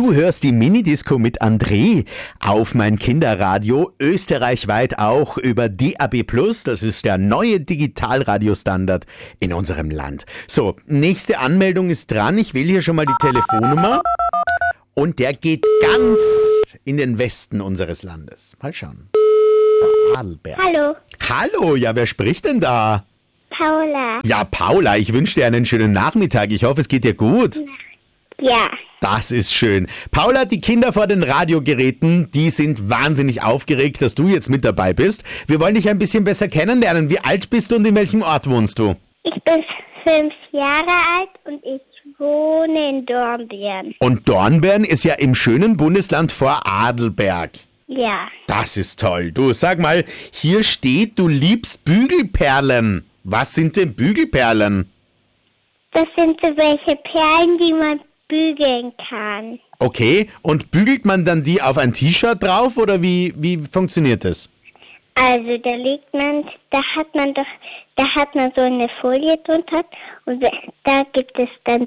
Du hörst die Minidisco mit André auf mein Kinderradio, österreichweit auch über DAB+. Das ist der neue Digitalradiostandard in unserem Land. So, nächste Anmeldung ist dran. Ich wähle hier schon mal die Telefonnummer. Und der geht ganz in den Westen unseres Landes. Mal schauen. Vorarlberg. Hallo, Hallo, ja, wer spricht denn da? Paula. Ja, Paula, ich wünsche dir einen schönen Nachmittag. Ich hoffe, es geht dir gut. Ja, Das ist schön. Paula, die Kinder vor den Radiogeräten, die sind wahnsinnig aufgeregt, dass du jetzt mit dabei bist. Wir wollen dich ein bisschen besser kennenlernen. Wie alt bist du und in welchem Ort wohnst du? ich bin 5 Jahre alt und ich wohne in Dornbirn. Und Dornbirn ist ja im schönen Bundesland Vorarlberg. Ja, Das ist toll. Du, sag mal, hier steht, du liebst Bügelperlen. Was sind denn Bügelperlen? das sind so welche Perlen, die man bügeln kann. Okay, und bügelt man dann die auf ein T-Shirt drauf oder wie funktioniert das? Also da hat man so eine Folie drunter und da gibt es dann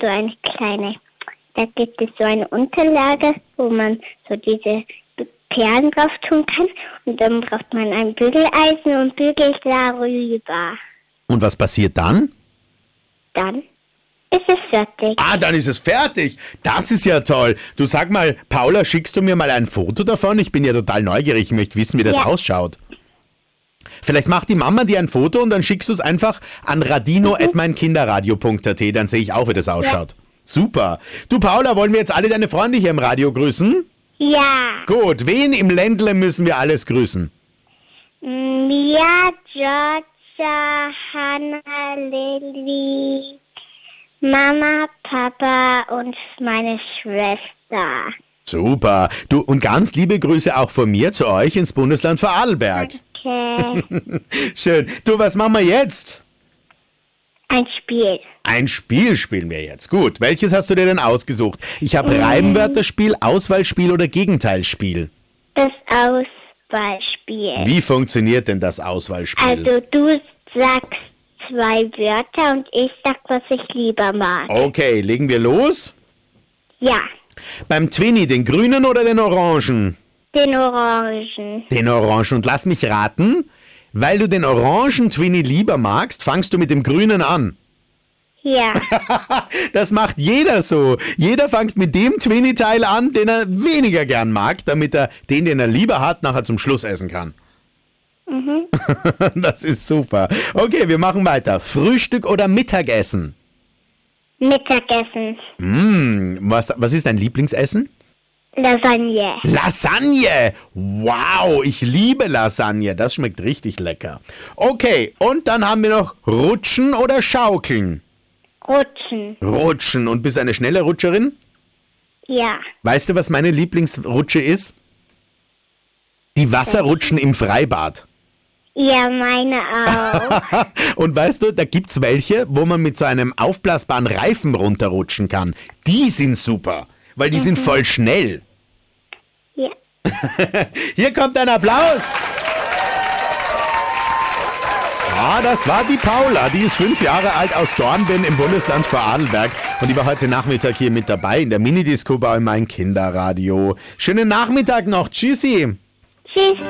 so eine Unterlage, wo man so diese Perlen drauf tun kann und dann braucht man ein Bügeleisen und bügelt darüber. Und was passiert dann? Dann ist es fertig. Ah, dann ist es fertig. Das ist ja toll. Du, sag mal, Paula, schickst du mir mal ein Foto davon? Ich bin ja total neugierig. Ich möchte wissen, wie das Ja. ausschaut. Vielleicht macht die Mama dir ein Foto und dann schickst du es einfach an radino@meinkinderradio.at. Dann sehe ich auch, wie das ausschaut. Super. Du, Paula, wollen wir jetzt alle deine Freunde hier im Radio grüßen? Ja. Gut, wen im Ländle müssen wir alles grüßen? Mia, Georgia, Hannah, Lilly, Mama, Papa und meine Schwester. Super. Du, und ganz liebe Grüße auch von mir zu euch ins Bundesland Vorarlberg. Okay. Schön. Du, was machen wir jetzt? Ein Spiel. Ein Spiel spielen wir jetzt. Gut, welches hast du dir denn ausgesucht? Ich habe Reimwörterspiel, Auswahlspiel oder Gegenteilsspiel. Das Auswahlspiel. Wie funktioniert denn das Auswahlspiel? Also du sagst 2 Wörter und ich sag, was ich lieber mag. Okay, legen wir los. Ja, Beim Twinny, den grünen oder den orangen? den Orangen. Den orangen. Und lass mich raten, weil du den orangen Twinny lieber magst, fangst du mit dem grünen an. Ja, Das macht jeder so. Jeder fängt mit dem Twinny-Teil an, den er weniger gern mag, damit er den er lieber hat, nachher zum Schluss essen kann. Das ist super. Okay, wir machen weiter. Frühstück oder Mittagessen? Mittagessen. Was ist dein Lieblingsessen? Lasagne. Lasagne! Wow, ich liebe Lasagne. Das schmeckt richtig lecker. Okay, und dann haben wir noch Rutschen oder Schaukeln? Rutschen. Rutschen. Und bist du eine schnelle Rutscherin? Ja. Weißt du, was meine Lieblingsrutsche ist? Die Wasserrutschen im Freibad. Ja, meine auch. Und weißt du, da gibt's welche, wo man mit so einem aufblasbaren Reifen runterrutschen kann. Die sind super, weil die sind voll schnell. Ja. Hier kommt ein Applaus. Ja, das war die Paula. Die ist 5 Jahre alt, aus Dornbirn im Bundesland Vorarlberg. Und die war heute Nachmittag hier mit dabei in der Minidisco bei mein Kinderradio. Schönen Nachmittag noch. Tschüssi. Tschüss.